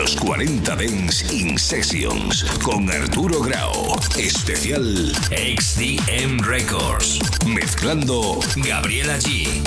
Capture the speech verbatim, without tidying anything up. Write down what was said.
Los cuarenta Dance in Sessions con Arturo Grau. Especial X D M Records. Mezclando Gabriela G.